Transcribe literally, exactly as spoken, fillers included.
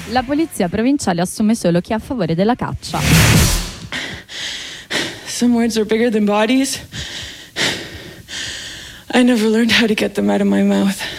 La polizia provinciale assume solo chi è a favore della caccia. Some words are bigger than bodies. I never learned how to get them out of my mouth.